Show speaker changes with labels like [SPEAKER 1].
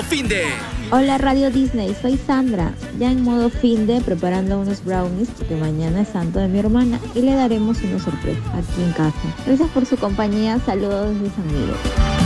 [SPEAKER 1] finde.
[SPEAKER 2] Hola Radio Disney, soy Sandra, ya en modo finde preparando unos brownies porque mañana es santo de mi hermana y le daremos una sorpresa aquí en casa. Gracias por su compañía, saludos desde San Miguel.